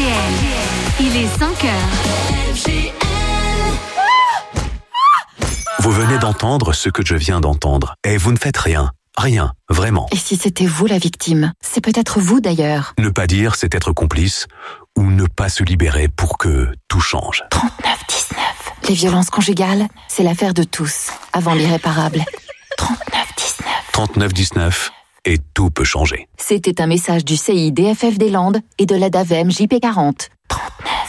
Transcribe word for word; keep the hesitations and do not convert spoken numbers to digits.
L. Il est cinq heures. Vous venez d'entendre ce que je viens d'entendre. Et vous ne faites rien. Rien, vraiment. Et si c'était vous la victime? C'est peut-être vous d'ailleurs. Ne pas dire, c'est être complice, ou ne pas se libérer pour que tout change. trente-neuf dix-neuf. Les violences conjugales, c'est l'affaire de tous, avant l'irréparable. trente-neuf dix-neuf. trente-neuf dix-neuf, et tout peut changer. C'était un message du C I D F F des Landes et de l'A D A V E M J P quarante. trente-neuf